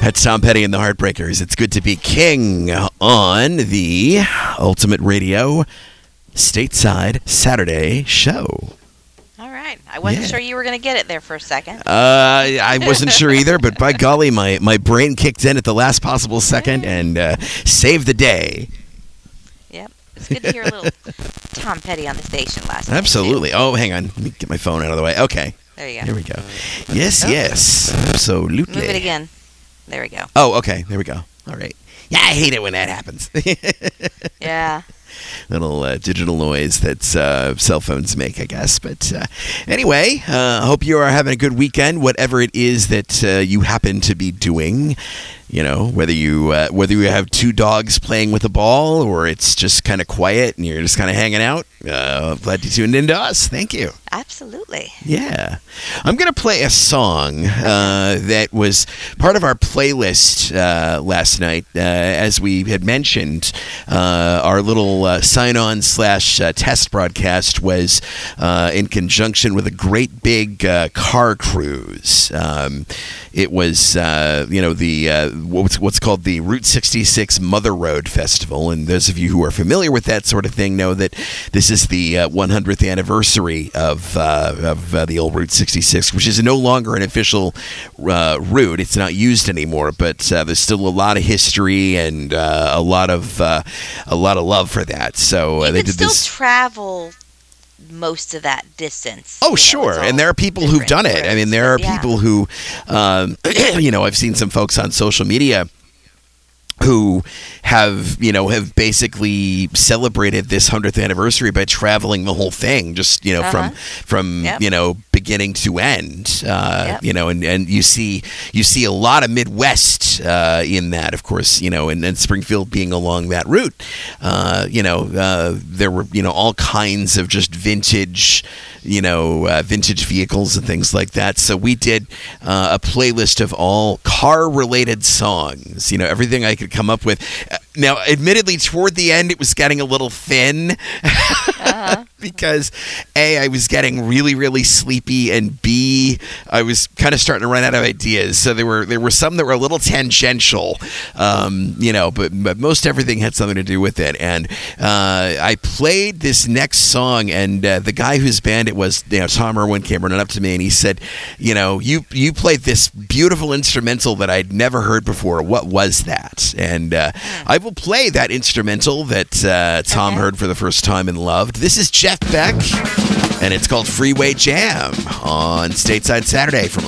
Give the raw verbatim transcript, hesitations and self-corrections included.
That's Tom Petty and the Heartbreakers. It's good to be king on the Ultimate Radio Stateside Saturday show. All right. I wasn't Yeah. sure you were going to get it there for a second. Uh, I wasn't sure either, but by golly, my, my brain kicked in at the last possible second and uh, saved the day. Yep. It's good to hear a little Tom Petty on the station last night. Absolutely. Oh, hang on. Let me get my phone out of the way. Okay. There you go. Here we go. Yes, Oh. yes. Absolutely. Move it again. There we go. Oh, okay. There we go. All right. Yeah, I hate it when that happens. Yeah. Little uh, digital noise that uh, cell phones make, I guess. But uh, anyway, I uh, hope you are having a good weekend, whatever it is that uh, you happen to be doing. You know, whether you uh, whether you have two dogs playing with a ball or it's just kind of quiet and you're just kind of hanging out. Uh, glad you tuned into us. Thank you. Absolutely. Yeah. I'm going to play a song uh, that was part of our playlist uh, last night. Uh, as we had mentioned, uh, our little uh, sign-on slash uh, test broadcast was uh, in conjunction with a great big uh, car cruise. Um, it was, uh, you know, the uh, what's, what's called the Route sixty-six Mother Road Festival. And those of you who are familiar with that sort of thing know that this is the uh, one hundredth anniversary of uh, of uh, the old Route sixty-six, which is no longer an official uh, route. It's not used anymore, but uh, there's still a lot of history and uh, a lot of uh, a lot of love for that. So uh, You they can did still this. travel most of that distance. Oh, You know, sure. it's And all there are people who've different done it. I mean, roads, there are but yeah. people who, um, you know, I've seen some folks on social media who have, you know, have basically celebrated this hundredth anniversary by traveling the whole thing, just, you know, Uh-huh. from, from, Yep. you know, beginning to end, uh, Yep. you know, and, and you see, you see a lot of Midwest, uh, in that, of course, you know, and then Springfield being along that route, uh, you know, uh, there were, you know, all kinds of just vintage, you know, uh, vintage vehicles and things like that. So we did uh, a playlist of all car-related songs, you know, everything I could come up with. Uh, Now, admittedly, toward the end, it was getting a little thin Uh-huh. because, A, I was getting really, really sleepy, and B, I was kind of starting to run out of ideas. So there were there were some that were a little tangential, um, you know, but, but most everything had something to do with it. And uh, I played this next song, and uh, the guy whose band it was, you know, Tom Irwin, came running up to me, and he said, you know, you, you played this beautiful instrumental that I'd never heard before. What was that? And uh, I will play that instrumental that uh, Tom Okay. heard for the first time and loved. This is Jeff Beck, and it's called Freeway Jam on Stateside Saturday from